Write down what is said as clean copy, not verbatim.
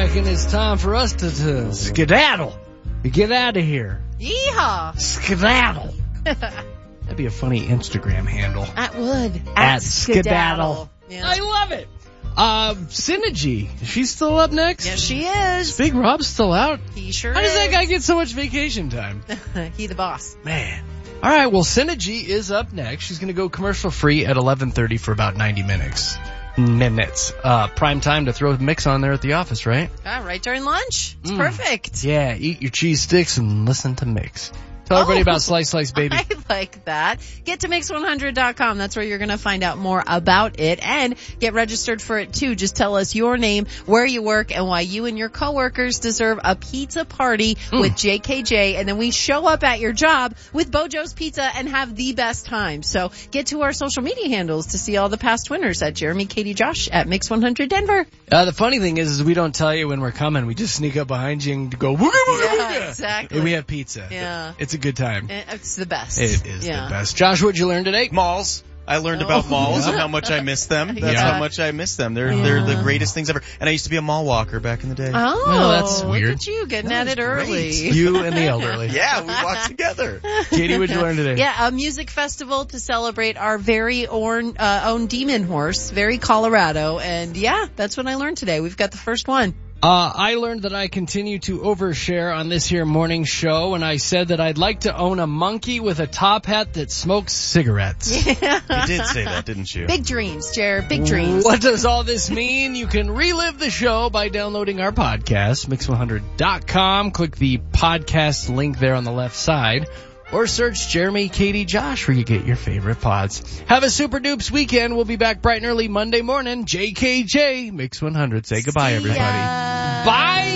reckon it's time for us to skedaddle. Get out of here. Yeehaw. Skedaddle. That'd be a funny Instagram handle. That would. At skedaddle. Yeah. I love it. Synergy. She's still up next? Yes, she is. Big Rob's still out? He sure How is. does that guy get so much vacation time? He the boss. Man. All right, well, Synergy is up next. She's going to go commercial free at 11:30 for about 90 minutes. Prime time to throw a mix on there at the office, right? Right during lunch. It's perfect. Yeah, eat your cheese sticks and listen to Mix. Tell everybody about Slice Baby. I like that. Get to Mix100.com. That's where you're going to find out more about it and get registered for it too. Just tell us your name, where you work, and why you and your coworkers deserve a pizza party with JKJ. And then we show up at your job with Bojo's Pizza and have the best time. So get to our social media handles to see all the past winners at Jeremy, Katie, Josh at Mix100 Denver. The funny thing is we don't tell you when we're coming. We just sneak up behind you and go, wooga, wooga, wooga. Yeah, exactly. And we have pizza. Yeah. It's a good time. It's the best. It is the best. Josh, what'd you learn today? Malls. I learned about malls and how much I miss them. That's how much I miss them. They're the greatest things ever. And I used to be a mall walker back in the day. Oh, well, that's weird. Look at you getting at it early. You and the elderly. Yeah, we walked together. Katie, what'd you learn today? Yeah, a music festival to celebrate our very own demon horse, very Colorado. And yeah, that's what I learned today. We've got the first one. I learned that I continue to overshare on this here morning show, and I said that I'd like to own a monkey with a top hat that smokes cigarettes. Yeah. You did say that, didn't you? Big dreams, Jared. Big dreams. What does all this mean? You can relive the show by downloading our podcast, Mix100.com. Click the podcast link there on the left side. Or search Jeremy, Katie, Josh where you get your favorite pods. Have a super dupes weekend. We'll be back bright and early Monday morning. JKJ, Mix100. Say goodbye, everybody. Ya. Bye.